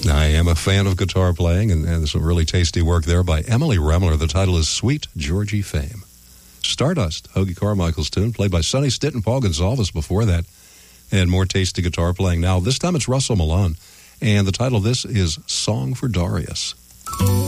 I am a fan of guitar playing, and there's some really tasty work there by Emily Remler. The title is Sweet Georgie Fame. Stardust, Hoagie Carmichael's tune, played by Sonny Stitt and Paul Gonsalves before that. And more tasty guitar playing now. This time it's Russell Milan. And the title of this is Song for Darius.